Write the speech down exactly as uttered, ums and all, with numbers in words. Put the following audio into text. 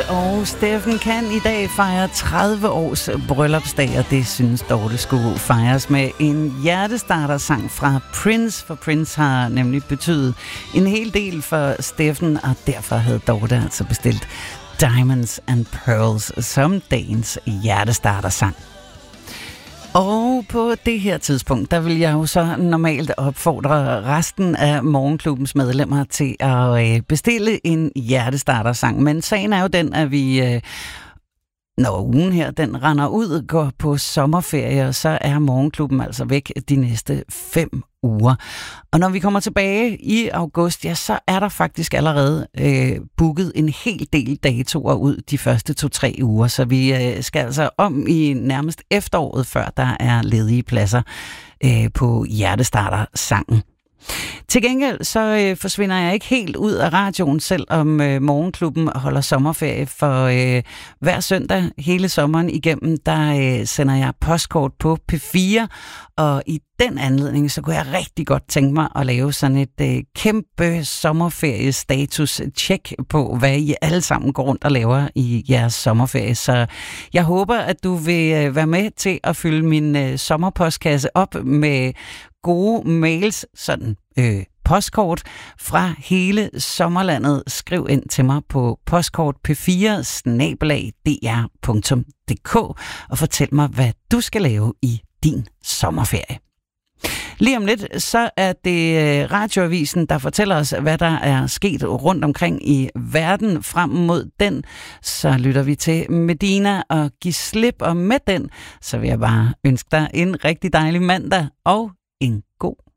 og Steffen kan i dag fejre tredive års bryllupsdag, og det synes Dorte skulle fejres med en hjertestarter-sang fra Prince, for Prince har nemlig betydet en hel del for Steffen, og derfor havde Dorte altså bestilt Diamonds and Pearls som dagens hjertestarter-sang. Og på det her tidspunkt, der vil jeg jo så normalt opfordre resten af Morgenklubbens medlemmer til at bestille en hjertestarter-sang. Men sagen er jo den, at vi, når ugen her, den render ud, går på sommerferie, så er Morgenklubben altså væk de næste fem uger. Og når vi kommer tilbage i august, ja, så er der faktisk allerede øh, booket en hel del datoer ud de første to-tre uger, så vi øh, skal altså om i nærmest efteråret, før der er ledige pladser øh, på hjertestarter-sangen. Til gengæld så øh, forsvinder jeg ikke helt ud af radioen, selvom øh, Morgenklubben holder sommerferie, for øh, hver søndag hele sommeren igennem, der øh, sender jeg postkort på P fire, og i den anledning, så kunne jeg rigtig godt tænke mig at lave sådan et øh, kæmpe sommerferiestatus-check på, hvad I alle sammen går rundt og laver i jeres sommerferie. Så jeg håber, at du vil øh, være med til at fylde min øh, sommerpostkasse op med gode mails, sådan øh, postkort fra hele sommerlandet. Skriv ind til mig på postkort p fire snabel-a d r punktum d k og fortæl mig, hvad du skal lave i din sommerferie. Lige om lidt, så er det Radioavisen, der fortæller os, hvad der er sket rundt omkring i verden frem mod den. Så lytter vi til Medina og Giv slip, og med den, så vil jeg bare ønske dig en rigtig dejlig mandag og en god